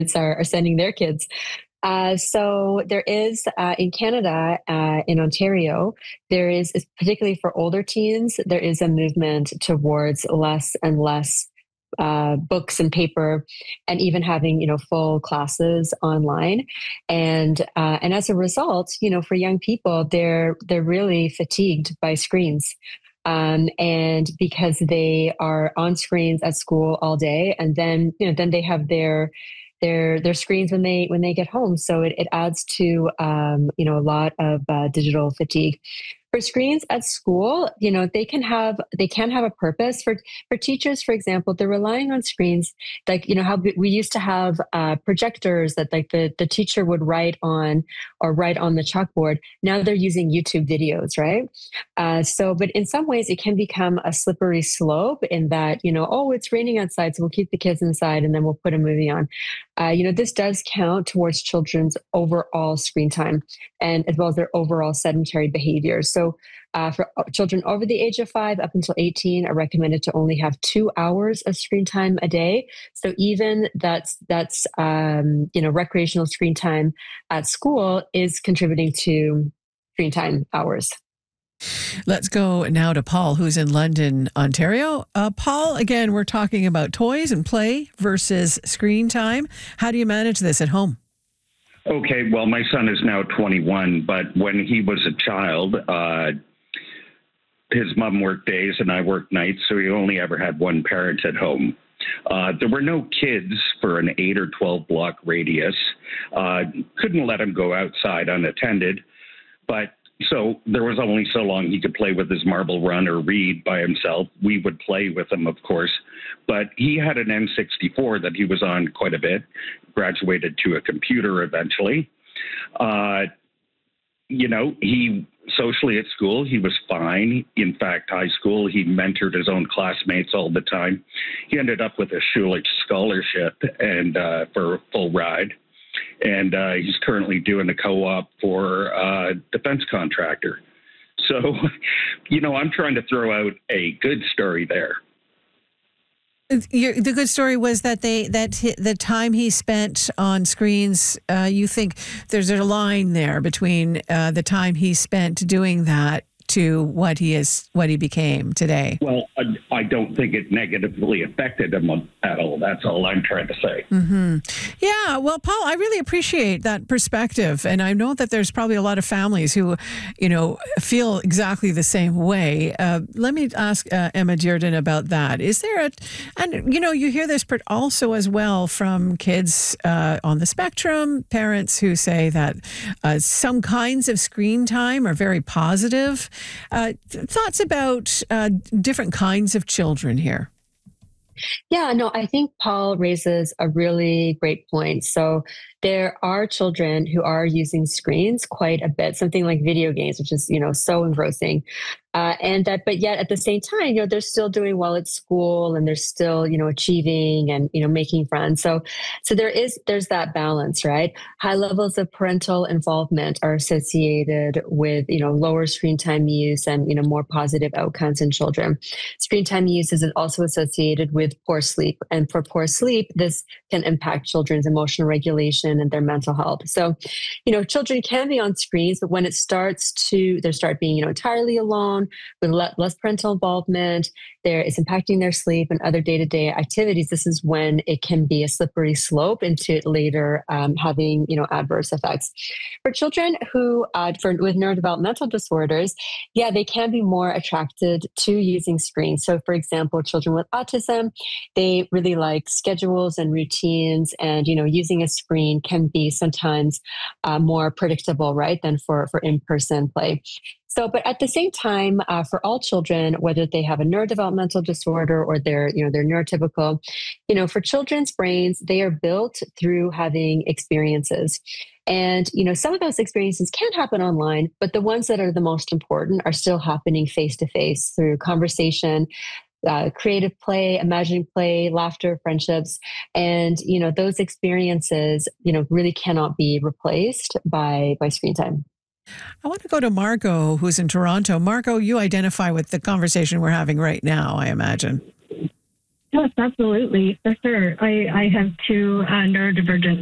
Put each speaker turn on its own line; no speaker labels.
are sending their kids. So there is in Canada, in Ontario, there is, particularly for older teens, there is a movement towards less and less books and paper, and even having full classes online, and as a result, for young people, they're really fatigued by screens. And because they are on screens at school all day, and then they have their screens when they get home. So it adds to a lot of digital fatigue. For screens at school, they can have a purpose. For teachers, for example, they're relying on screens, like how we used to have projectors that like the teacher would write on, or write on the chalkboard. Now they're using YouTube videos, right? But in some ways it can become a slippery slope, in that oh, it's raining outside, so we'll keep the kids inside and then we'll put a movie on. This does count towards children's overall screen time, and as well as their overall sedentary behavior. So for children over the age of 5 up until 18 are recommended to only have 2 hours of screen time a day. So even that's recreational screen time at school is contributing to screen time hours.
Let's go now to Paul, who's in London, Ontario. Paul, again, we're talking about toys and play versus screen time. How do you manage this at home?
Okay, well, my son is now 21, but when he was a child, his mom worked days and I worked nights, so he only ever had one parent at home. There were no kids for an 8 or 12 block radius. Couldn't let him go outside unattended, but so there was only so long he could play with his marble run or read by himself. We would play with him, of course, but he had an N64 that he was on quite a bit, graduated to a computer eventually. He socially at school, he was fine. In fact, high school, he mentored his own classmates all the time. He ended up with a Schulich scholarship and for a full ride. And he's currently doing a co-op for a defense contractor. So, I'm trying to throw out a good story there.
The good story was that the time he spent on screens, you think there's a line there between the time he spent doing that to what he became today.
Well, I don't think it negatively affected him at all. That's all I'm trying to say.
Mm-hmm. Yeah, well, Paul, I really appreciate that perspective. And I know that there's probably a lot of families who, feel exactly the same way. Let me ask Emma Dearden about that. Is there you hear this also as well from kids on the spectrum, parents who say that some kinds of screen time are very positive. Thoughts about different kinds of children here?
Yeah, no, I think Paul raises a really great point. So there are children who are using screens quite a bit, something like video games, which is, so engrossing. But yet at the same time, they're still doing well at school, and they're still, achieving and, making friends. So there's that balance, right? High levels of parental involvement are associated with, lower screen time use and, more positive outcomes in children. Screen time use is also associated with poor sleep. And for poor sleep, this can impact children's emotional regulation and their mental health. So, children can be on screens, but when they start being, entirely alone, with less parental involvement, it's impacting their sleep and other day-to-day activities. This is when it can be a slippery slope into later having adverse effects. For children who with neurodevelopmental disorders, they can be more attracted to using screens. So, for example, children with autism, they really like schedules and routines, and using a screen can be sometimes more predictable, right, than for in-person play. So, but at the same time, for all children, whether they have a neurodevelopmental disorder or they're neurotypical, for children's brains, they are built through having experiences. And, some of those experiences can happen online, but the ones that are the most important are still happening face to face through conversation, creative play, imagining play, laughter, friendships. And, those experiences, really cannot be replaced by screen time.
I want to go to Margot, who's in Toronto. Margot, you identify with the conversation we're having right now, I imagine.
Yes, absolutely, for sure. I have two neurodivergent